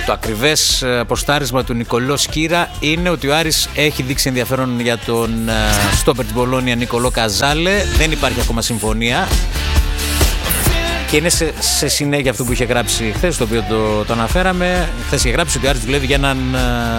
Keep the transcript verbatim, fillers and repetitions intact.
Το ακριβές ποστάρισμα του Νικολό Σκύρα είναι ότι ο Άρης έχει δείξει ενδιαφέρον για τον στόπερ της Μπολόνια Νικολό Καζάλε. Δεν υπάρχει ακόμα συμφωνία. Και είναι σε, σε συνέχεια αυτό που είχε γράψει χθες, το οποίο το, το αναφέραμε. Χθες είχε γράψει ότι ο Άρης δουλεύει για έναν